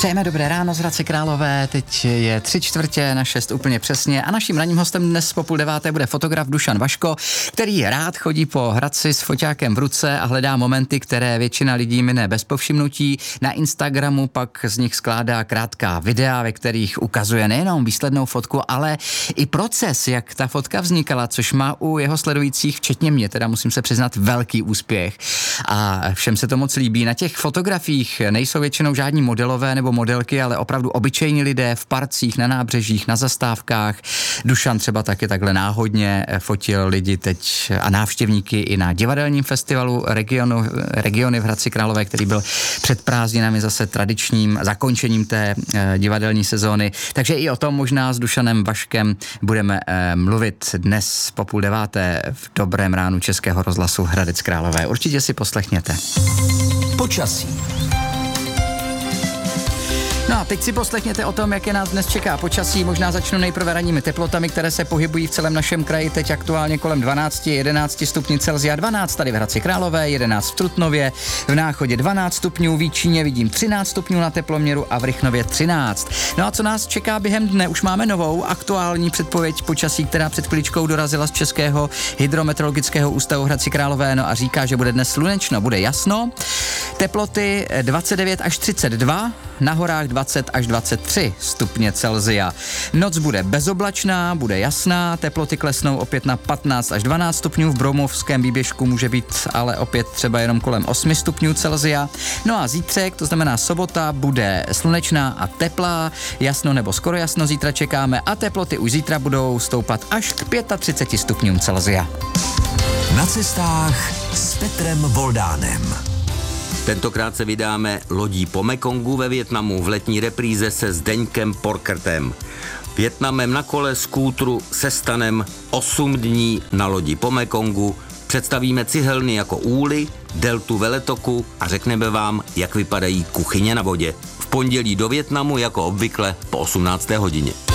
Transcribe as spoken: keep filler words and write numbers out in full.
Přejeme dobré ráno z Hradce Králové, teď je tři čtvrtě na šest úplně přesně a naším ranním hostem dnes po půl deváté bude fotograf Dušan Vaško, který rád chodí po Hradci s foťákem v ruce a hledá momenty, které většina lidí mine bez povšimnutí. Na Instagramu pak z nich skládá krátká videa, ve kterých ukazuje nejenom výslednou fotku, ale i proces, jak ta fotka vznikala, což má u jeho sledujících, včetně mě, teda musím se přiznat, velký úspěch. A všem se to moc líbí. Na těch fotografiích nejsou většinou žádní modelové nebo modelky, ale opravdu obyčejní lidé v parcích, na nábřežích, na zastávkách. Dušan třeba taky takhle náhodně fotil lidi teď a návštěvníky i na divadelním festivalu regionu, regiony v Hradci Králové, který byl před prázdninami zase tradičním zakončením té eh, divadelní sezóny. Takže i o tom možná s Dušanem Vaškem budeme eh, mluvit dnes po půl deváté v dobrém ránu Českého rozhlasu Hradec Králové. Určitě si poslechněte. Počasí. No a teď si poslechněte o tom, jaké nás dnes čeká počasí. Možná začnu nejprve ranními teplotami, které se pohybují v celém našem kraji. Teď aktuálně kolem dvanáct jedenáct stupňů Celsia, dvanáct tady v Hradci Králové, jedenáct v Trutnově, v Náchodě dvanáct stupňů, v Jíčíně vidím třináct stupňů na teploměru a v Rychnově třináct. No a co nás čeká během dne? Už máme novou aktuální předpověď počasí, která před chviličkou dorazila z Českého hydrometeorologického ústavu v Hradci Králové, no a říká, že bude dnes slunečno, bude jasno. Teploty dvacet devět až třicet dva, na horách dvacet až dvacet tři stupně Celsia. Noc bude bezoblačná, bude jasná, teploty klesnou opět na patnáct až dvanáct stupňů, v Broumovském výběžku může být ale opět třeba jenom kolem osm stupňů Celsia. No a zítřek, to znamená sobota, bude slunečná a teplá, jasno nebo skoro jasno zítra čekáme a teploty už zítra budou stoupat až k třicet pět stupňům Celsia. Na cestách s Petrem Voldánem. Tentokrát se vydáme lodí po Mekongu ve Vietnamu v letní repríze se Zdeňkem Porkertem. Vietnamem na kole, skútru, se stanem, osm dní na lodi po Mekongu. Představíme cihelny jako úly, deltu veletoku a řekneme vám, jak vypadají kuchyně na vodě. V pondělí do Vietnamu jako obvykle po osmnácté hodině.